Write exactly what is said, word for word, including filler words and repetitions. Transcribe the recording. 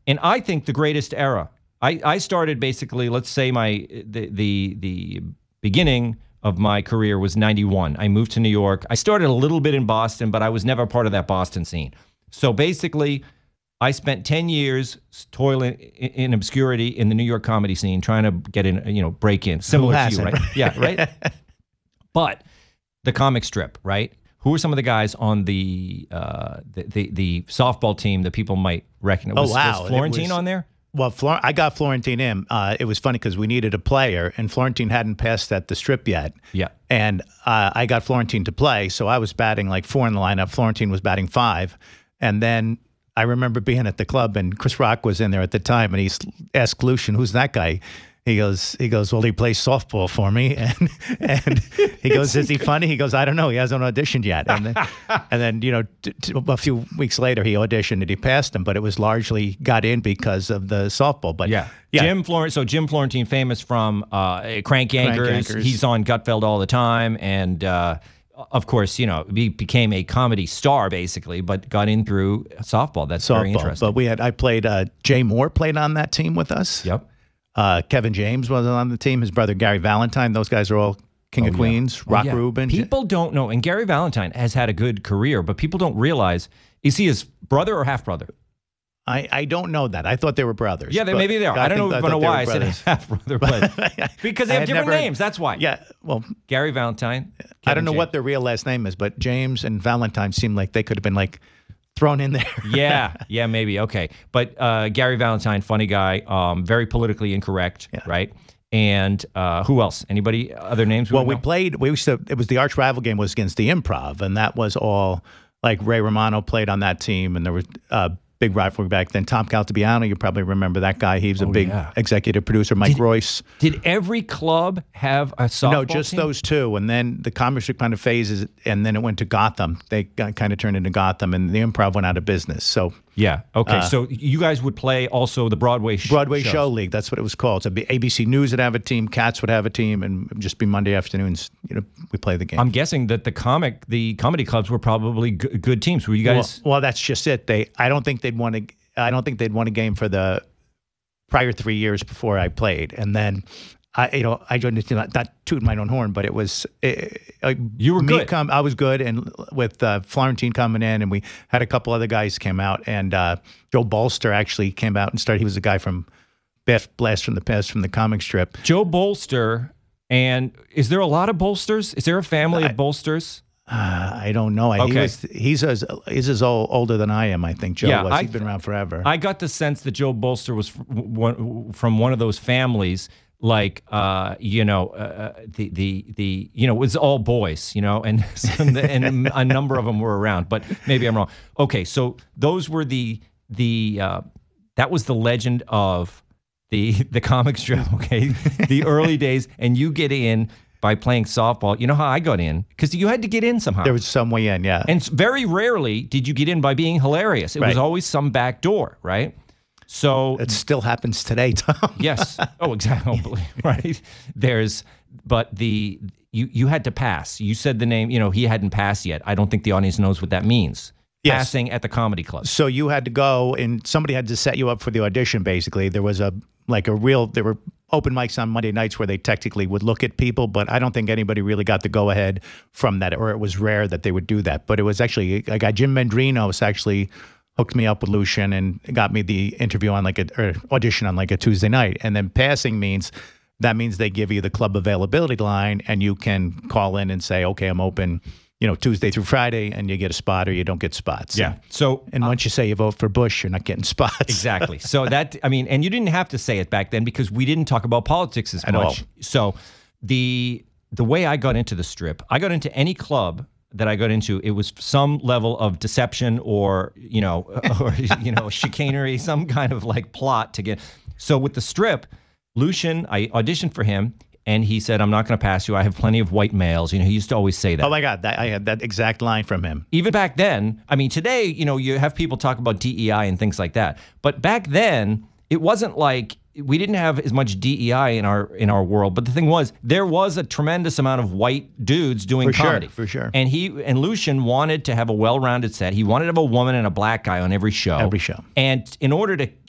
And I think the greatest era. I, I started basically, let's say my the the the beginning of my career was ninety-one. I moved to New York. I started a little bit in Boston, but I was never part of that Boston scene. So basically, I spent ten years toiling in obscurity in the New York comedy scene, trying to get in, you know, break in. Similar to you, right? Yeah, right? But the comic strip, right? Who are some of the guys on the uh, the, the the softball team that people might recognize? Was, oh, wow. Was Florentine was, on there? Well, Flor I got Florentine in. Uh, it was funny because we needed a player, and Florentine hadn't passed at the strip yet. Yeah. And uh, I got Florentine to play, so I was batting like four in the lineup. Florentine was batting five. And then I remember being at the club, and Chris Rock was in there at the time, and he asked Lucian, who's that guy? He goes, he goes, well, he plays softball for me. And and he goes, is he funny? He goes, I don't know. He hasn't auditioned yet. And then, and then you know, t t a few weeks later, he auditioned and he passed him, but it was largely got in because of the softball. But yeah, yeah. Jim Florentine. So Jim Florentine, famous from uh, Crank Yankers. Crank Yankers. He's on Gutfeld all the time. And uh, of course, you know, he became a comedy star basically, but got in through softball. That's softball, very interesting. But we had, I played, uh, Jay Moore played on that team with us. Yep. Uh, Kevin James was on the team. His brother Gary Valentine. Those guys are all King oh, of yeah. Queens. Oh, Rock yeah. Rubin. People don't know, and Gary Valentine has had a good career, but people don't realize, is he his brother or half brother? I, I don't know that. I thought they were brothers. Yeah, they, maybe they are. I, I don't know, I know why I said half brother, but because they have different never, names. That's why. Yeah. Well, Gary Valentine. Kevin I don't know James. what their real last name is, but James and Valentine seem like they could have been like thrown in there. yeah, yeah, maybe. Okay. But uh, Gary Valentine, funny guy, um, very politically incorrect, yeah. right? And uh, who else? Anybody? Other names? We well, we know? played, we used to, it was the arch rival game was against the Improv, and that was all, like Ray Romano played on that team, and there was uh, big rivalry back then. Tom Caltabiano, you probably remember that guy. He was a oh, big yeah. executive producer. Mike did, Royce. Did every club have a softball No, just team? those two. And then the comic strip kind of phases, and then it went to Gotham. They got, kind of turned into Gotham, and the Improv went out of business. So yeah, okay. Uh, so you guys would play also the Broadway sh Broadway shows. Show League. That's what it was called. So A B C News would have a team, Cats would have a team, and it'd just be Monday afternoons. You know, we play the game. I'm guessing that the comic, the comedy clubs were probably g good teams. Were you guys? Well, well, that's just it. They, I don't think they'd want to. I don't think they'd won a game for the prior three years before I played, and then I, you know, I joined the team. Not, not tooting my own horn, but it was it, it, you were me good. Come, I was good, and with uh, Florentine coming in, and we had a couple other guys came out, and uh, Joe Bolster actually came out and started. He was a guy from Blast from the Past from the comic strip. Joe Bolster, and is there a lot of Bolsters? Is there a family I, of Bolsters? Uh, I don't know. Okay. He was, he's as he's as old, older than I am. I think Joe yeah, was. I, He's been around forever. I got the sense that Joe Bolster was one, from one of those families, like uh, you know, uh, the the the you know, it was all boys, you know, and and a number of them were around. But maybe I'm wrong. Okay, so those were the the uh, that was the legend of the the comic strip. Okay, the early days, and you get in by playing softball. You know how I got in? Because you had to get in somehow. There was some way in, yeah. And very rarely did you get in by being hilarious. It right. was always some back door, right? So it still happens today, Tom. yes. Oh, exactly. Right. There's, but the you you had to pass. You said the name. You know, he hadn't passed yet. I don't think the audience knows what that means. Yes. Passing at the comedy club. So you had to go, and somebody had to set you up for the audition. Basically, there was a like a real. There were open mics on Monday nights where they technically would look at people, but I don't think anybody really got the go ahead from that, or it was rare that they would do that. But it was actually a guy, Jim Mendrinos, actually hooked me up with Lucian and got me the interview on like a or audition on like a Tuesday night. And then passing means that means they give you the club availability line, and you can call in and say, okay, I'm open, you know, Tuesday through Friday, and you get a spot or you don't get spots. Yeah. So, and uh, once you say you vote for Bush, you're not getting spots. Exactly. So that, I mean, and you didn't have to say it back then because we didn't talk about politics as At much. all. So the the way I got into the strip, I got into any club that I got into, it was some level of deception or, you know, or, you know, chicanery, some kind of like plot to get. So with the strip, Lucian, I auditioned for him. And he said, I'm not going to pass you. I have plenty of white males. You know, he used to always say that. Oh, my God. That, I had that exact line from him. Even back then, I mean, today, you know, you have people talk about D E I and things like that. But back then, it wasn't like we didn't have as much D E I in our in our world. But the thing was, there was a tremendous amount of white dudes doing for comedy. Sure, for sure. And he and Lucian wanted to have a well-rounded set. He wanted to have a woman and a black guy on every show. Every show. And in order to